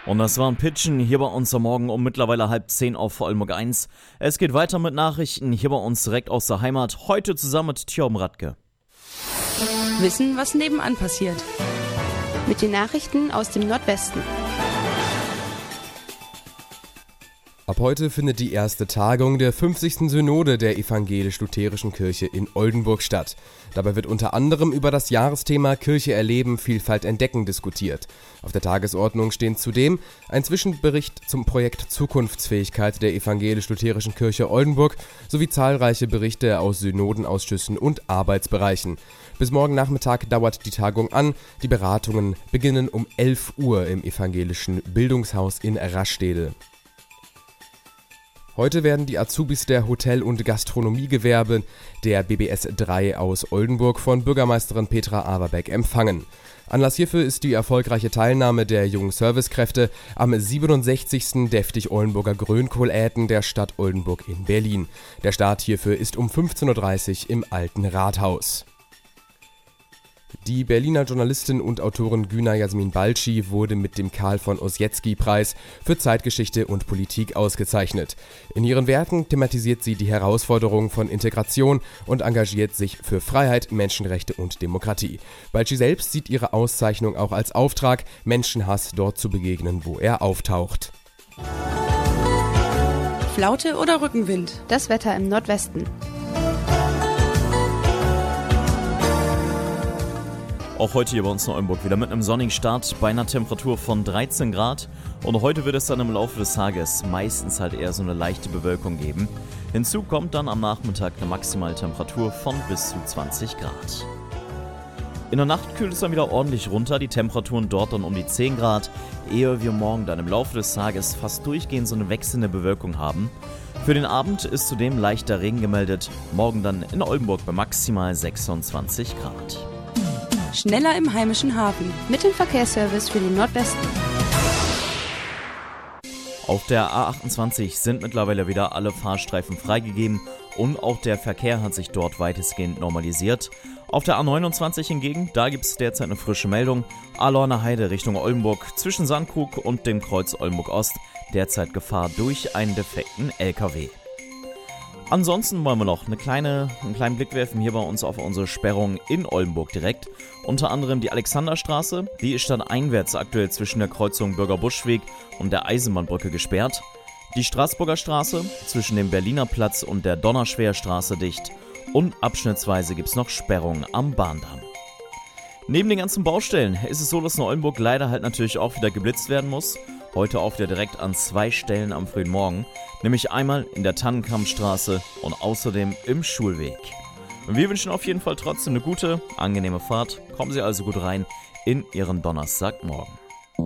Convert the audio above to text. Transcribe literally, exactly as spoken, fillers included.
Und das war ein Pitchen hier bei uns am Morgen um mittlerweile halb zehn auf Oldenburg eins. Es geht weiter mit Nachrichten hier bei uns direkt aus der Heimat. Heute zusammen mit Thjörben Radke. Wissen, was nebenan passiert. Mit den Nachrichten aus dem Nordwesten. Ab heute findet die erste Tagung der fünfzigsten Synode der Evangelisch-Lutherischen Kirche in Oldenburg statt. Dabei wird unter anderem über das Jahresthema Kirche erleben, Vielfalt entdecken diskutiert. Auf der Tagesordnung stehen zudem ein Zwischenbericht zum Projekt Zukunftsfähigkeit der Evangelisch-Lutherischen Kirche Oldenburg sowie zahlreiche Berichte aus Synodenausschüssen und Arbeitsbereichen. Bis morgen Nachmittag dauert die Tagung an. Die Beratungen beginnen um elf Uhr im evangelischen Bildungshaus in Rastede. Heute werden die Azubis der Hotel- und Gastronomiegewerbe der B B S drei aus Oldenburg von Bürgermeisterin Petra Averbeck empfangen. Anlass hierfür ist die erfolgreiche Teilnahme der jungen Servicekräfte am siebenundsechzigsten deftig Oldenburger Grünkohläten der Stadt Oldenburg in Berlin. Der Start hierfür ist um fünfzehn Uhr dreißig im Alten Rathaus. Die Berliner Journalistin und Autorin Güner Jasmin Balci wurde mit dem Karl von Ossietzky-Preis für Zeitgeschichte und Politik ausgezeichnet. In ihren Werken thematisiert sie die Herausforderungen von Integration und engagiert sich für Freiheit, Menschenrechte und Demokratie. Balci selbst sieht ihre Auszeichnung auch als Auftrag, Menschenhass dort zu begegnen, wo er auftaucht. Flaute oder Rückenwind? Das Wetter im Nordwesten. Auch heute hier bei uns in Oldenburg wieder mit einem sonnigen Start bei einer Temperatur von dreizehn Grad. Und heute wird es dann im Laufe des Tages meistens halt eher so eine leichte Bewölkung geben. Hinzu kommt dann am Nachmittag eine maximale Temperatur von bis zu zwanzig Grad. In der Nacht kühlt es dann wieder ordentlich runter, die Temperaturen dort dann um die zehn Grad, ehe wir morgen dann im Laufe des Tages fast durchgehend so eine wechselnde Bewölkung haben. Für den Abend ist zudem leichter Regen gemeldet, morgen dann in Oldenburg bei maximal sechsundzwanzig Grad. Schneller im heimischen Hafen. Mit dem Verkehrsservice für den Nordwesten. Auf der A achtundzwanzig sind mittlerweile wieder alle Fahrstreifen freigegeben und auch der Verkehr hat sich dort weitestgehend normalisiert. Auf der A neunundzwanzig hingegen, da gibt es derzeit eine frische Meldung. Alorner Heide Richtung Oldenburg zwischen Sandkrug und dem Kreuz Oldenburg Ost. Derzeit Gefahr durch einen defekten L K W. Ansonsten wollen wir noch eine kleine, einen kleinen Blick werfen hier bei uns auf unsere Sperrung in Oldenburg direkt. Unter anderem die Alexanderstraße, die ist dann einwärts aktuell zwischen der Kreuzung Bürger-Buschweg und der Eisenbahnbrücke gesperrt. Die Straßburger Straße zwischen dem Berliner Platz und der Donnerschwerstraße dicht. Und abschnittsweise gibt es noch Sperrungen am Bahndamm. Neben den ganzen Baustellen ist es so, dass in Oldenburg leider halt natürlich auch wieder geblitzt werden muss. Heute auch wieder direkt an zwei Stellen am frühen Morgen, nämlich einmal in der Tannenkammstraße und außerdem im Schulweg. Wir wünschen auf jeden Fall trotzdem eine gute, angenehme Fahrt. Kommen Sie also gut rein in Ihren Donnerstagmorgen.